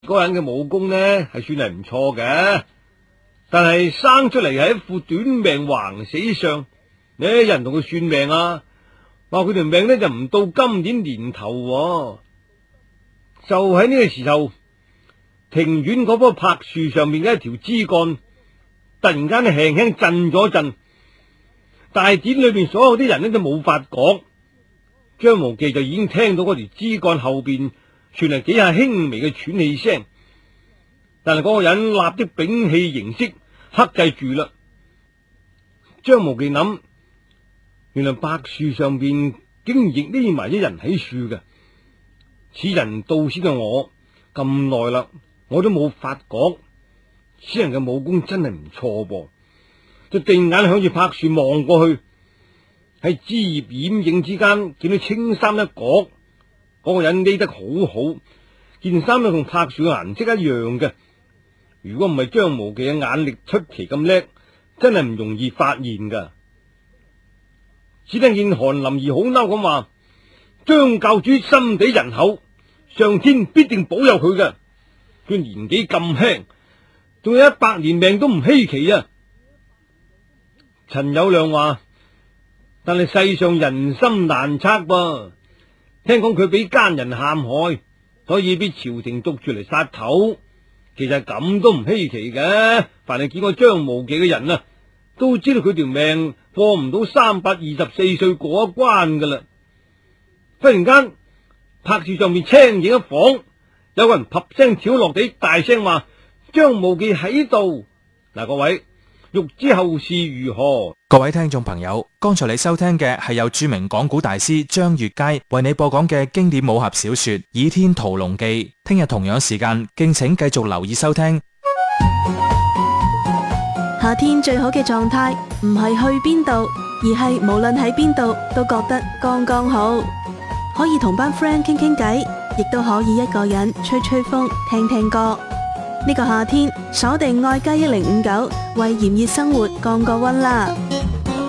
嗰個人嘅武功呢係算係唔錯嘅，但係生出嚟係一副短命橫死相。有人同佢算命啊，話佢條命呢就唔到今年年頭。就喺呢個時候，庭院嗰棵柏樹上面嘅一條枝幹突然間輕輕震咗震，大殿裏邊所有啲人呢都冇法講。張無忌就已經聽到嗰條枝幹後邊傳嚟幾下輕微嘅喘氣聲，但係嗰個人立即屏氣凝息，克制住啦。張無忌諗，原來柏樹上邊竟然亦匿埋一人喺樹嘅，此人到先嘅我咁耐啦，我都冇法講，此人嘅武功真係唔錯噃。就定眼向住柏樹望過去，喺枝葉掩影之間見到青衫一角，嗰個人匿得好好，件衫咧同柏樹嘅顏色一樣嘅。如果唔係張無忌嘅眼力出奇咁叻，真係唔容易發現噶。只聽見韓林兒好嬲咁話：張教主心地仁厚，上天必定保佑佢嘅。佢年紀咁輕，仲有100年命都唔稀奇啊！陳友諒話：但係世上人心難測噃，聽講佢俾奸人陷害，所以俾朝廷捉住嚟殺頭。其實咁都唔稀奇嘅，凡係見過張無忌嘅人啊，都知道佢條命過唔到324歲嗰一關噶啦。忽然間，柏樹上面青影一晃，有個人啪聲跳落地，大聲話：張無忌喺度。嗱，各位欲知後事如何？ 各位聽眾朋友，剛才你收聽嘅係由著名講古大師張悅楷為你播講嘅經典武俠小說《倚天屠龍記》。聽日同樣時間，敬請繼續留意收聽。 夏天最好嘅狀態唔係去邊度，而係無論喺邊度都覺得剛剛好，可以同班 friend 傾傾偈，亦都可以一個人吹吹風，聽聽歌。呢個夏天鎖定愛家1059，為炎熱生活降個溫啦。